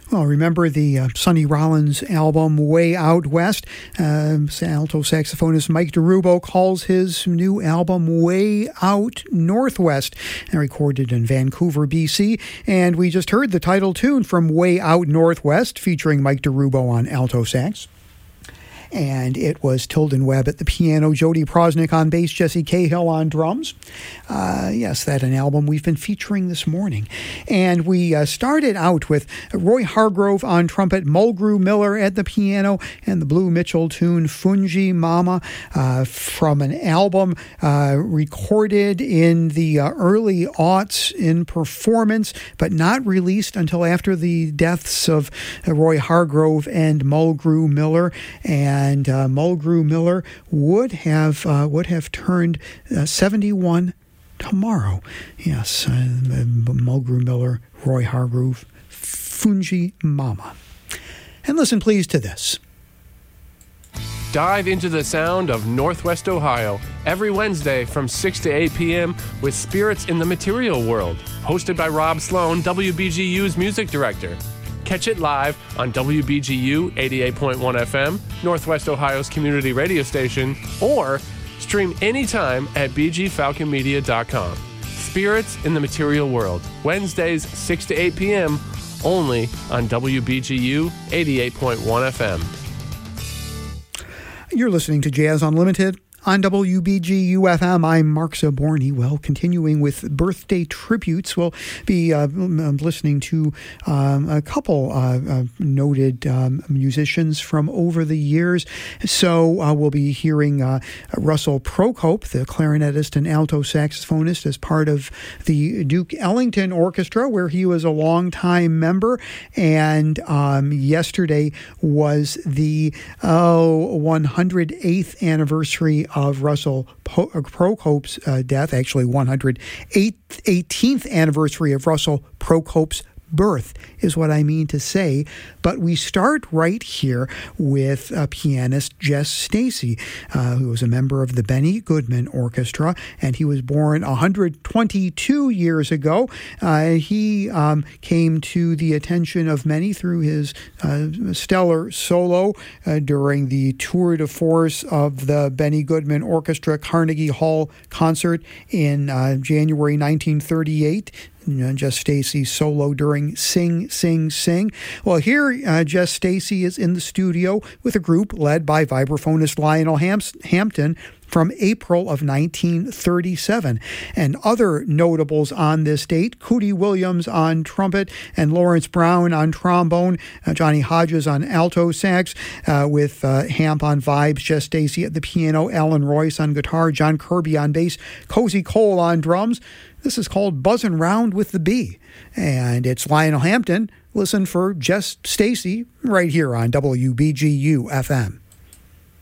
Well, remember the Sonny Rollins album, Way Out West? Alto saxophonist Mike DeRubo calls his new album Way Out Northwest, and recorded in Vancouver, BC. And we just heard the title tune from Way Out Northwest, featuring Mike DeRubo on alto sax. And it was Tilden Webb at the piano, Jody Prosnick on bass, Jesse Cahill on drums. Yes, that's an album we've been featuring this morning. And we started out with Roy Hargrove on trumpet, Mulgrew Miller at the piano, and the Blue Mitchell tune Fungi Mama from an album recorded in the early aughts in performance, but not released until after the deaths of Roy Hargrove and Mulgrew Miller. And Mulgrew Miller would have turned 71 tomorrow. Yes, Mulgrew Miller, Roy Hargrove, Fungi Mama. And listen please to this. Dive into the sound of Northwest Ohio every Wednesday from 6 to 8 p.m. with Spirits in the Material World, hosted by Rob Sloan, WBGU's music director. Catch it live on WBGU 88.1 FM, Northwest Ohio's community radio station, or stream anytime at bgfalconmedia.com. Spirits in the Material World, Wednesdays 6 to 8 p.m., only on WBGU 88.1 FM. You're listening to Jazz Unlimited on WBGU-FM. I'm Mark Zaborny. Well, continuing with birthday tributes, we'll be listening to a couple noted musicians from over the years. So we'll be hearing Russell Procope, the clarinetist and alto saxophonist, as part of the Duke Ellington Orchestra, where he was a longtime member. And yesterday was the 108th anniversary of Russell Procope's death, actually 118th anniversary of Russell Procope's birth is what I mean to say. But we start right here with pianist Jess Stacy, who was a member of the Benny Goodman Orchestra, and he was born 122 years ago. He came to the attention of many through his stellar solo during the tour de force of the Benny Goodman Orchestra Carnegie Hall concert in January 1938. Jess Stacy solo during Sing, Sing, Sing. Well, here Jess Stacy is in the studio with a group led by vibraphonist Lionel Hampton from April of 1937. And other notables on this date: Cootie Williams on trumpet and Lawrence Brown on trombone, Johnny Hodges on alto sax, with Hamp on vibes, Jess Stacy at the piano, Alan Royce on guitar, John Kirby on bass, Cozy Cole on drums. This is called Buzzin' Round with the Bee, and it's Lionel Hampton. Listen for Jess Stacy right here on WBGU-FM.